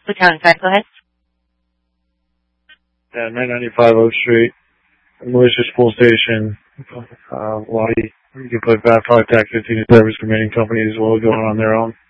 Battalion 5, go ahead. 995 Oak Street, malicious full station. You can put bad product act 15 service remaining companies as well as going on their own.